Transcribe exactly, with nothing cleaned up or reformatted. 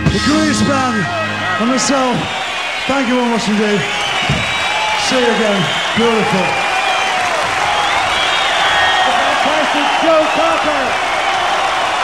the greatest band and myself. Thank you very much indeed. See you again. Beautiful. Fantastic Joe Cocker.